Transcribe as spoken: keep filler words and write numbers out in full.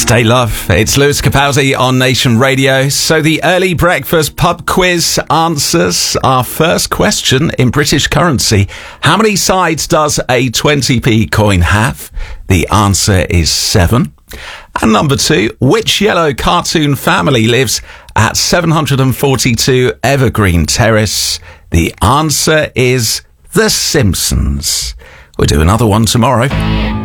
Stay love. It's Lewis Capaldi on Nation Radio. So the early breakfast pub quiz answers our first question in British currency. How many sides does a twenty p coin have? The answer is seven. And number two, which yellow cartoon family lives at seven hundred forty-two Evergreen Terrace? The answer is The Simpsons. We'll do another one tomorrow.